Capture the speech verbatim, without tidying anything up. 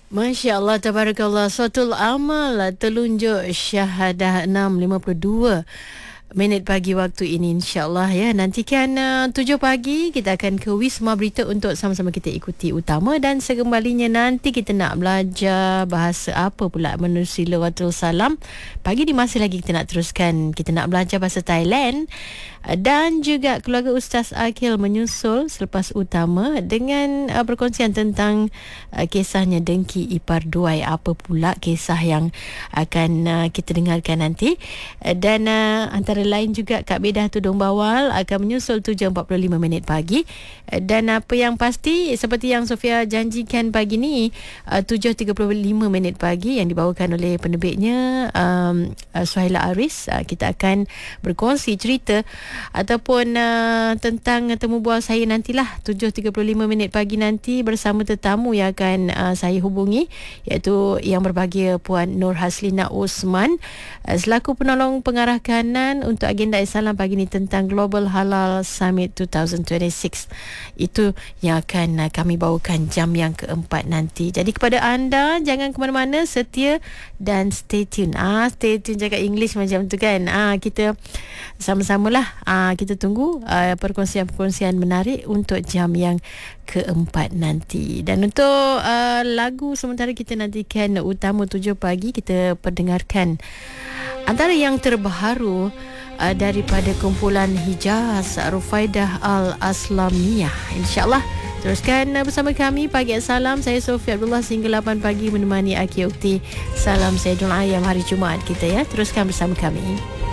Masya Allah, tabarakallah. Suatul amal telunjuk syahadah enam lima puluh dua minit pagi waktu ini, insyaAllah ya. Nantikan uh, tujuh pagi kita akan ke Wisma Berita untuk sama-sama kita ikuti utama. Dan sekembalinya nanti kita nak belajar bahasa apa pula menerusi Lawatul Salam. Pagi ni masih lagi kita nak teruskan, kita nak belajar bahasa Thailand. Dan juga keluarga Ustaz Akil menyusul selepas utama dengan uh, perkongsian tentang uh, kisahnya dengki ipar duai. Apa pula kisah yang akan uh, kita dengarkan nanti. Uh, dan uh, antara lain juga Kak Bedah Tudung Bawal akan menyusul tujuh empat puluh lima minit pagi. Uh, dan apa yang pasti seperti yang Sofia janjikan pagi ni, uh, tujuh tiga puluh lima minit pagi yang dibawakan oleh penerbitnya um, uh, Suhaila Aris. Uh, kita akan berkongsi cerita ataupun uh, tentang temu bual saya nantilah tujuh tiga puluh lima minit pagi nanti bersama tetamu yang akan uh, saya hubungi, iaitu yang berbahagia Puan Nur Haslina Osman uh, selaku penolong pengarah kanan untuk agenda Islam pagi ni tentang Global Halal Summit dua ribu dua puluh enam. Itu yang akan uh, kami bawakan jam yang keempat nanti. Jadi kepada anda, jangan ke mana-mana, setia dan stay tune. Ah, stay tune cakap English macam tu kan. Ah, kita sama-samalah. Ah, kita tunggu uh, perkongsian-perkongsian menarik untuk jam yang keempat nanti. Dan untuk uh, lagu sementara kita nantikan utama tujuh pagi, kita perdengarkan antara yang terbaru uh, daripada kumpulan Hijaz Rufaidah Al-Aslamiyah. InsyaAllah teruskan uh, bersama kami Pagi Salam. Saya Sofia Abdullah sehingga lapan pagi menemani Aki Ukti. Salam Sayyidul Ayam hari Jumaat kita ya. Teruskan bersama kami.